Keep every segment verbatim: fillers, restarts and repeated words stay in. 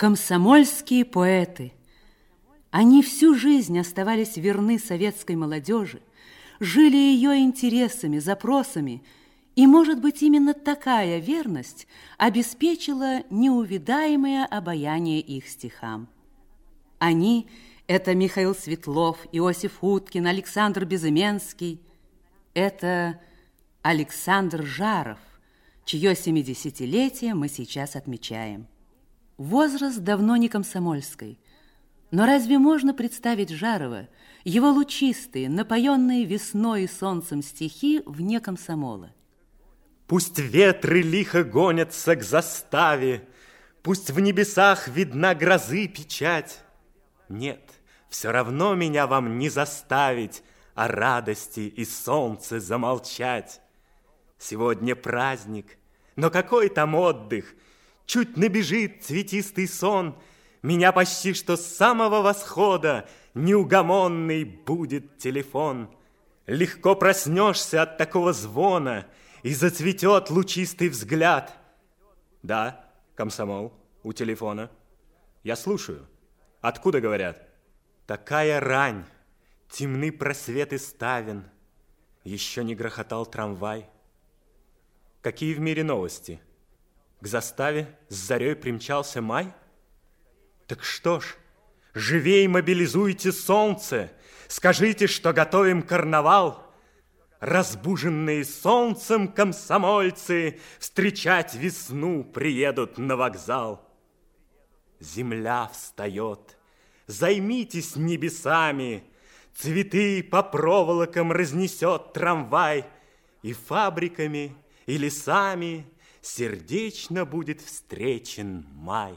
Комсомольские поэты. Они всю жизнь оставались верны советской молодежи, жили ее интересами, запросами, и, может быть, именно такая верность обеспечила неувидаемое обаяние их стихам. Они – это Михаил Светлов, Иосиф Уткин, Александр Безыменский. Это Александр Жаров, чье семидесятилетие мы сейчас отмечаем. Возраст давно не комсомольский, но разве можно представить Жарова, его лучистые, напоенные весной и солнцем стихи вне комсомола? Пусть ветры лихо гонятся к заставе, пусть в небесах видна грозы печать. Нет, все равно меня вам не заставить о радости и солнце замолчать. Сегодня праздник, но какой там отдых? Чуть набежит цветистый сон, меня почти что с самого восхода неугомонный будет телефон. Легко проснешься от такого звона, и зацветет лучистый взгляд. Да, комсомол, у телефона. Я слушаю. Откуда говорят? Такая рань, темны просветы ставен, еще не грохотал трамвай. Какие в мире новости? К заставе с зарей примчался май? Так что ж, живей мобилизуйте солнце, скажите, что готовим карнавал. Разбуженные солнцем комсомольцы встречать весну приедут на вокзал. Земля встает, займитесь небесами, цветы по проволокам разнесет трамвай, и фабриками, и лесами сердечно будет встречен май.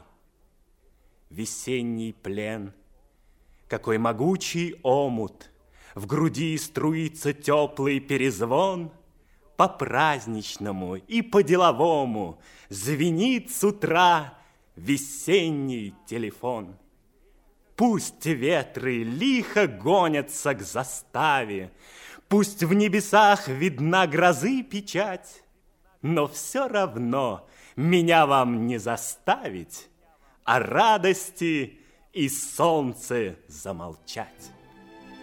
Весенний плен, какой могучий омут, в груди струится теплый перезвон, по-праздничному и по-деловому звенит с утра весенний телефон. Пусть ветры лихо гонятся к заставе, пусть в небесах видна грозы печать, но все равно меня вам не заставить о радости и солнце замолчать.